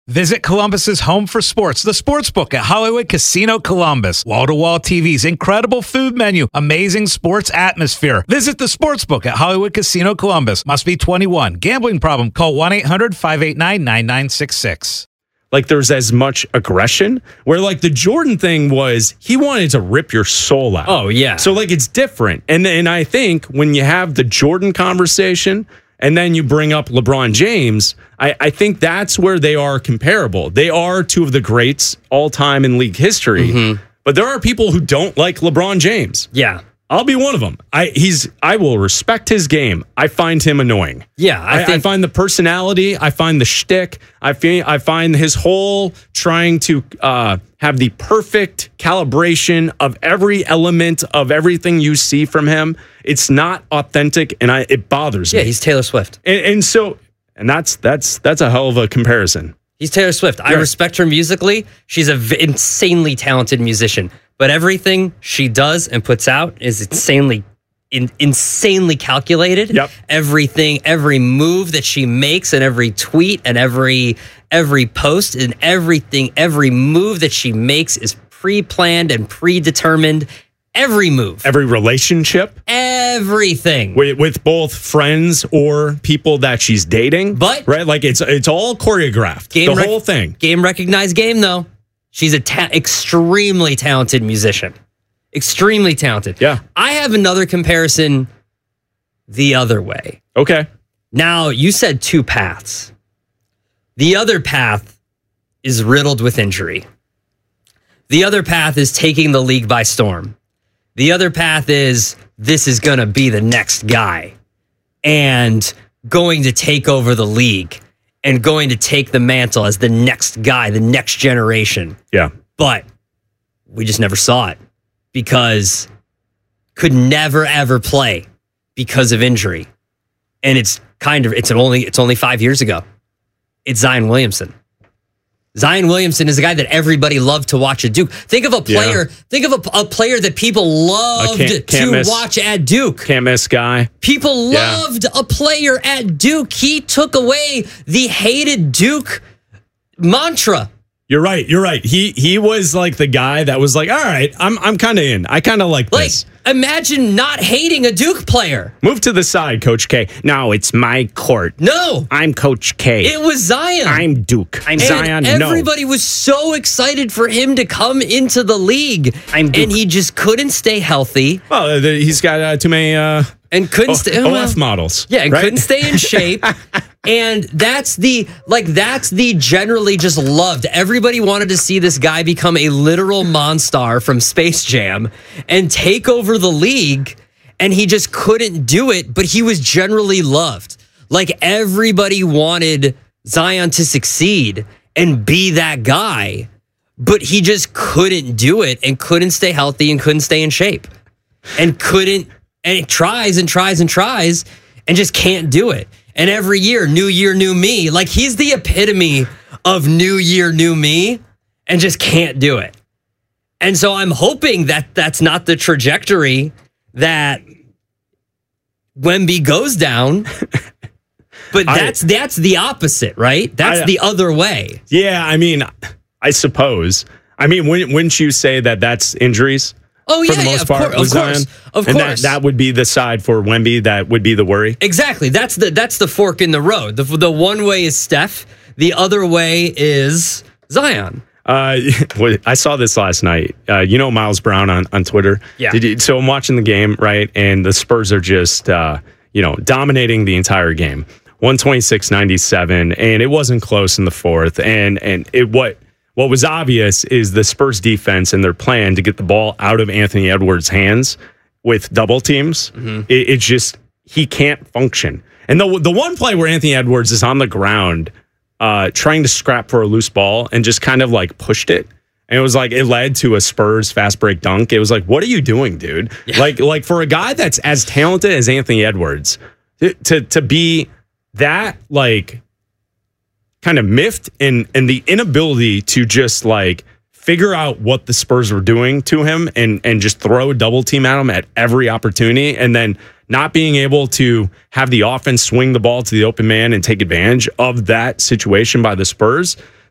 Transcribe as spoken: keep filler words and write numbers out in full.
Visit Columbus's home for sports, the Sportsbook at Hollywood Casino Columbus. Wall-to-wall T Vs, incredible food menu, amazing sports atmosphere. Visit the Sportsbook at Hollywood Casino Columbus. Must be twenty-one. Gambling problem? Call one eight hundred five eight nine nine nine six six. Like there's as much aggression, where like the Jordan thing was he wanted to rip your soul out. Oh, yeah. So like it's different. And, and I think when you have the Jordan conversation and then you bring up LeBron James, I, I think that's where they are comparable. They are two of the greats all time in league history. Mm-hmm. But there are people who don't like LeBron James. Yeah. I'll be one of them. I he's I will respect his game. I find him annoying. Yeah, I, I, think- I find the personality. I find the shtick. I feel I find his whole trying to uh, have the perfect calibration of every element of everything you see from him. It's not authentic, and I it bothers yeah, me. Yeah, he's Taylor Swift, and, and so and that's that's that's a hell of a comparison. He's Taylor Swift. I yeah. respect respect her musically. She's an v- insanely talented musician. But everything she does and puts out is insanely, in, insanely calculated. Yep. Everything, every move that she makes, and every tweet, and every every post, and everything, every move that she makes is pre-planned and predetermined. Every move, every relationship, everything with, with both friends or people that she's dating. But right, like it's it's all choreographed. Game the rec- whole thing. Game recognized game though. She's a ta- extremely talented musician. Extremely talented. Yeah. I have another comparison the other way. Okay. Now, you said two paths. The other path is riddled with injury. The other path is taking the league by storm. The other path is this is going to be the next guy and going to take over the league. And going to take the mantle as the next guy, the next generation. Yeah. But we just never saw it because could never, ever play because of injury. And it's kind of, it's only, it's only five years ago. It's Zion Williamson. Zion Williamson is a guy that everybody loved to watch at Duke. Think of a player, yeah. think of a, a player that people loved can't, can't to miss, watch at Duke. Can't miss guy. People loved yeah. a player at Duke. He took away the hated Duke mantra. You're right. You're right. He he was like the guy that was like, all right, I'm I'm kind of in. I kind of like, like this. Imagine not hating a Duke player. Move to the side, Coach K. No, it's my court. No. I'm Coach K. It was Zion. I'm Duke. I'm and Zion. Everybody no. was so excited for him to come into the league. I'm Duke. And he just couldn't stay healthy. Well, he's got uh, too many uh, and couldn't o- stay O F well, models. Yeah, and right? couldn't stay in shape. And that's the like that's the generally just loved. Everybody wanted to see this guy become a literal monster from Space Jam and take over the league, and he just couldn't do it, but he was generally loved. Like everybody wanted Zion to succeed and be that guy, but he just couldn't do it and couldn't stay healthy and couldn't stay in shape. And couldn't and it tries and tries and tries and just can't do it. And every year, new year, new me. Like he's the epitome of new year, new me, and just can't do it. And so I'm hoping that that's not the trajectory that Wemby goes down. But that's I, that's the opposite, right? That's I, the other way. Yeah, I mean, I suppose. I mean, wouldn't, wouldn't you say that that's injuries? Oh, yeah, for the most yeah, of, part, course, of Zion? course. Of and course. That, that would be the side for Wemby that would be the worry. Exactly. That's the that's the fork in the road. The, the one way is Steph. The other way is Zion. Uh, I saw this last night. Uh, you know Miles Brown on, on Twitter? Yeah. Did you, so I'm watching the game, right? And the Spurs are just, uh, you know, dominating the entire game. one twenty-six ninety-seven, and it wasn't close in the fourth. And and it what what was obvious is the Spurs defense and their plan to get the ball out of Anthony Edwards' hands with double teams. Mm-hmm. It, it's just he can't function. And the the one play where Anthony Edwards is on the ground uh, trying to scrap for a loose ball and just kind of like pushed it. And it was like it led to a Spurs fast break dunk. It was like, what are you doing, dude? Yeah. Like like for a guy that's as talented as Anthony Edwards to to, to be that like kind of miffed and and the inability to just like figure out what the Spurs were doing to him and and just throw a double team at him at every opportunity, and then not being able to have the offense swing the ball to the open man and take advantage of that situation by the Spurs.